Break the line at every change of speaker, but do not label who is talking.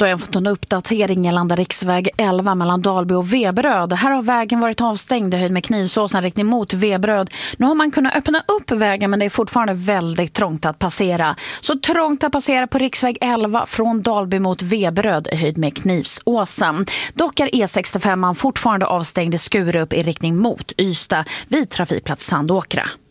och jag har fått en uppdatering gällande riksväg 11 mellan Dalby och Veberöd. Här har vägen varit avstängd i höjd med Knivsåsen riktning mot Veberöd. Nu har man kunnat öppna upp vägen, men det är fortfarande väldigt trångt att passera. Så trångt att passera på riksväg 11 från Dalby mot Veberöd i höjd med Knivsåsen. Dock är E65 fortfarande avstängd i Skurup i riktning mot Ystad vid trafikplats Sandåkra.